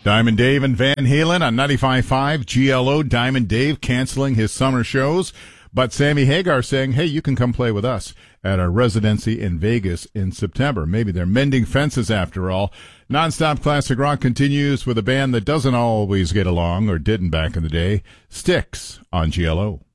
Diamond Dave and Van Halen on 95.5 GLO. Diamond Dave canceling his summer shows, but Sammy Hagar saying, hey, you can come play with us at our residency in Vegas in September. Maybe they're mending fences after all. Nonstop Classic Rock continues with a band that doesn't always get along, or didn't back in the day, Styx on GLO.